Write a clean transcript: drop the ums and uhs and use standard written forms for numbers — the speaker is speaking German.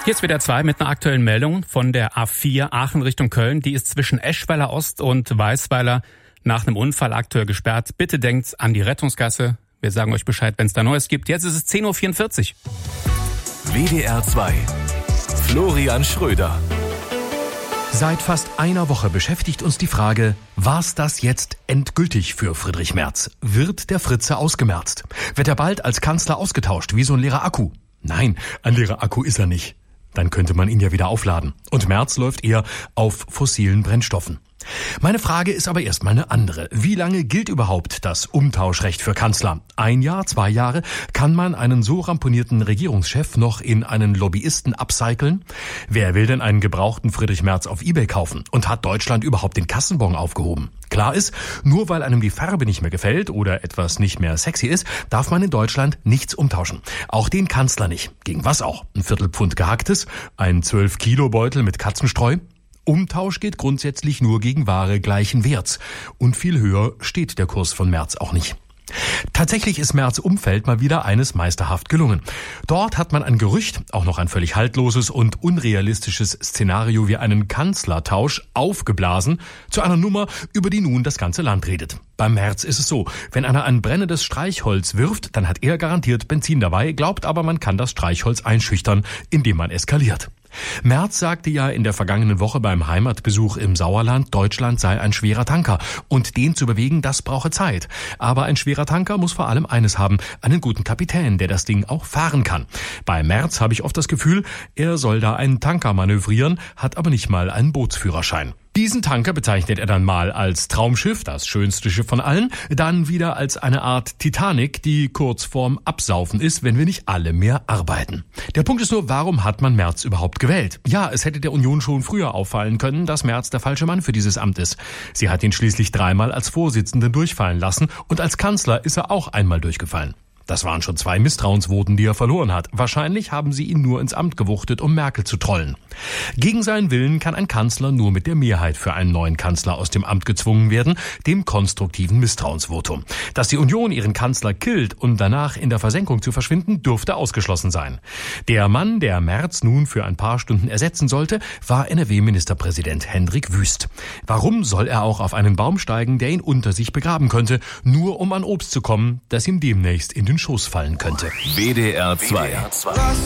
Hier ist wieder 2 mit einer aktuellen Meldung von der A4 Aachen Richtung Köln. Die ist zwischen Eschweiler Ost und Weißweiler nach einem Unfall aktuell gesperrt. Bitte denkt an die Rettungsgasse. Wir sagen euch Bescheid, wenn es da Neues gibt. Jetzt ist es 10.44 Uhr. WDR 2. Florian Schröder. Seit fast einer Woche beschäftigt uns die Frage, war's das jetzt endgültig für Friedrich Merz? Wird der Fritze ausgemerzt? Wird er bald als Kanzler ausgetauscht, wie so ein leerer Akku? Nein, ein leerer Akku ist er nicht. Dann könnte man ihn ja wieder aufladen. Und Merz läuft eher auf fossilen Brennstoffen. Meine Frage ist aber erstmal eine andere. Wie lange gilt überhaupt das Umtauschrecht für Kanzler? 1 Jahr, 2 Jahre? Kann man einen so ramponierten Regierungschef noch in einen Lobbyisten upcyclen? Wer will denn einen gebrauchten Friedrich Merz auf eBay kaufen? Und hat Deutschland überhaupt den Kassenbon aufgehoben? Klar ist, nur weil einem die Farbe nicht mehr gefällt oder etwas nicht mehr sexy ist, darf man in Deutschland nichts umtauschen. Auch den Kanzler nicht. Gegen was auch? Ein Viertelpfund Gehacktes? Ein 12-Kilo-Beutel mit Katzenstreu? Umtausch geht grundsätzlich nur gegen Ware gleichen Werts. Und viel höher steht der Kurs von Merz auch nicht. Tatsächlich ist Merz' Umfeld mal wieder eines meisterhaft gelungen. Dort hat man ein Gerücht, auch noch ein völlig haltloses und unrealistisches Szenario wie einen Kanzlertausch aufgeblasen zu einer Nummer, über die nun das ganze Land redet. Beim Merz ist es so, wenn einer ein brennendes Streichholz wirft, dann hat er garantiert Benzin dabei, glaubt aber, man kann das Streichholz einschüchtern, indem man eskaliert. Merz sagte ja in der vergangenen Woche beim Heimatbesuch im Sauerland, Deutschland sei ein schwerer Tanker und den zu bewegen, das brauche Zeit. Aber ein schwerer Tanker muss vor allem eines haben, einen guten Kapitän, der das Ding auch fahren kann. Bei Merz habe ich oft das Gefühl, er soll da einen Tanker manövrieren, hat aber nicht mal einen Bootsführerschein. Diesen Tanker bezeichnet er dann mal als Traumschiff, das schönste Schiff von allen, dann wieder als eine Art Titanic, die kurz vorm Absaufen ist, wenn wir nicht alle mehr arbeiten. Der Punkt ist nur, warum hat man Merz überhaupt gewählt? Ja, es hätte der Union schon früher auffallen können, dass Merz der falsche Mann für dieses Amt ist. Sie hat ihn schließlich 3-mal als Vorsitzenden durchfallen lassen und als Kanzler ist er auch einmal durchgefallen. Das waren schon 2 Misstrauensvoten, die er verloren hat. Wahrscheinlich haben sie ihn nur ins Amt gewuchtet, um Merkel zu trollen. Gegen seinen Willen kann ein Kanzler nur mit der Mehrheit für einen neuen Kanzler aus dem Amt gezwungen werden, dem konstruktiven Misstrauensvotum. Dass die Union ihren Kanzler killt und danach in der Versenkung zu verschwinden, dürfte ausgeschlossen sein. Der Mann, der Merz nun für ein paar Stunden ersetzen sollte, war NRW-Ministerpräsident Hendrik Wüst. Warum soll er auch auf einen Baum steigen, der ihn unter sich begraben könnte, nur um an Obst zu kommen, das ihm demnächst in den Schoß fallen könnte? WDR 2.